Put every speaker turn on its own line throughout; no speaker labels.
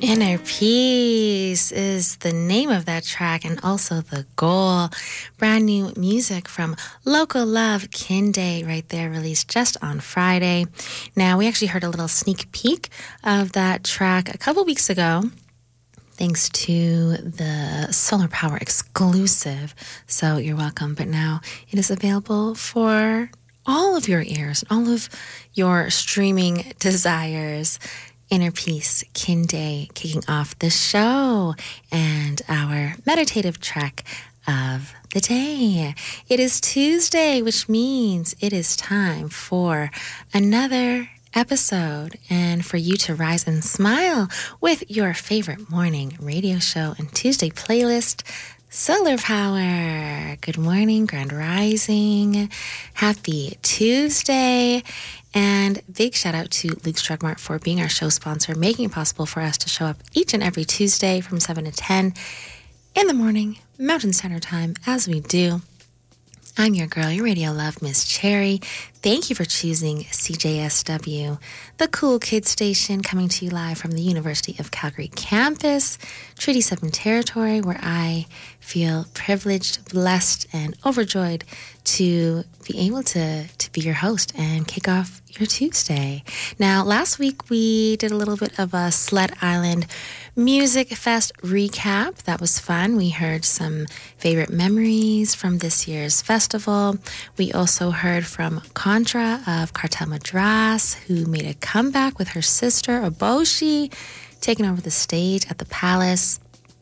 Inner Peace is the name of that track and also the goal. Brand new music from Local Love Kinde right there, released just on Friday. Now, we actually heard a little sneak peek of that track a couple weeks ago, thanks to the Solar Power exclusive. So you're welcome. But now it is available for all of your ears, all of your streaming desires. Inner Peace, Kinde, kicking off the show and our meditative track of the day. It is Tuesday, which means it is time for another episode and for you to rise and smile with your favorite morning radio show and Tuesday playlist, Solar Power. Good morning, Grand Rising. Happy Tuesday. And big shout out to Luke's Drug Mart for being our show sponsor, making it possible for us to show up each and every Tuesday from 7 to 10 in the morning, Mountain Standard Time, as we do. I'm your girl, your radio love, Miss Cherry. Thank you for choosing CJSW, the cool kid station, coming to you live from the University of Calgary campus, Treaty 7 territory, where I feel privileged, blessed, and overjoyed to be able to be your host and kick off your Tuesday. Now, last week we did a little bit of a Sled Island Music Fest recap. That was fun. We heard some favorite memories from this year's festival. We also heard from Contra of Cartel Madras, who made a comeback with her sister, Oboshi, taking over the stage at the Palace.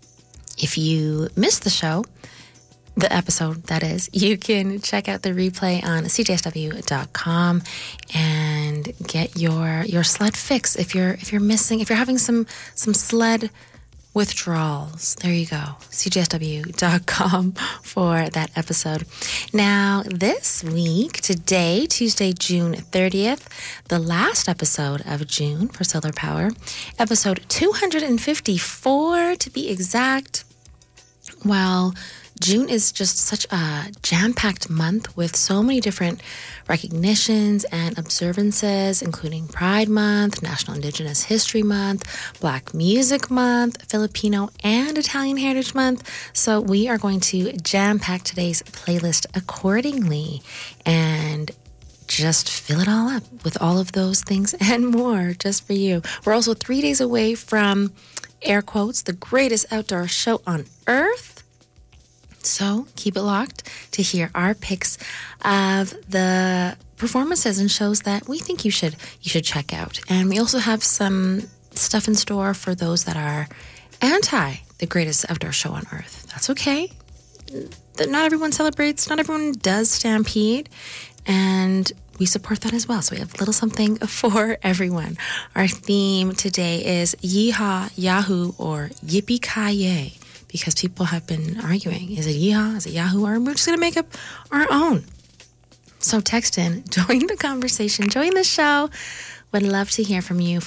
If you missed the show, the episode, that is, you can check out the replay on cjsw.com and get your sled fix if you're missing, if you're having some sled withdrawals. There you go, cjsw.com for that episode. Now, this week, today, Tuesday, June 30th, the last episode of June for Solar Power, episode 254 to be exact. Well, June is just such a jam-packed month with so many different recognitions and observances, including Pride Month, National Indigenous History Month, Black Music Month, Filipino and Italian Heritage Month. So we are going to jam-pack today's playlist accordingly and just fill it all up with all of those things and more just for you. We're also 3 days away from, air quotes, the greatest outdoor show on earth. So keep it locked to hear our picks of the performances and shows that we think you should check out. And we also have some stuff in store for those that are anti the greatest outdoor show on earth. That's okay. Not everyone celebrates, not everyone does Stampede, and we support that as well. So we have a little something for everyone. Our theme today is Yeehaw, Yahoo, or Yippee-ki-yay. Because people have been arguing, is it yeehaw, is it Yahoo, or we're just going to make up our own. So text in, join the conversation, join the show. Would love to hear from you,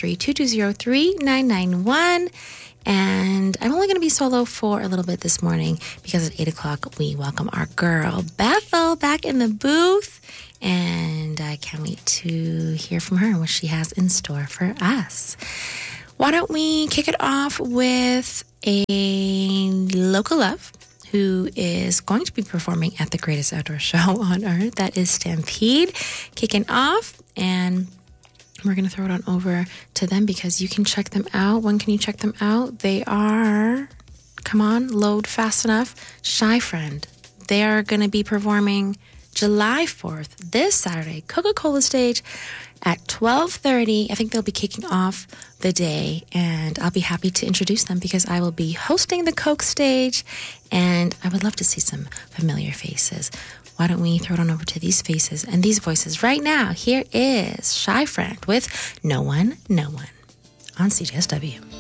403-220-3991. And I'm only going to be solo for a little bit this morning because at 8 o'clock we welcome our girl, Bethel, back in the booth. And I can't wait to hear from her and what she has in store for us. Why don't we kick it off with a local love who is going to be performing at the greatest outdoor show on earth. That is Stampede, kicking off. And we're going to throw it on over to them because you can check them out. When can you check them out? They are, come on, load fast enough, Shy Friend. They are going to be performing July 4th, this Saturday, Coca-Cola stage at 12:30. I think they'll be kicking off the day, and I'll be happy to introduce them because I will be hosting the Coke stage, and I would love to see some familiar faces. Why don't we throw it on over to these faces and these voices right now? Here is Shy Friend with No One, No One on CJSW.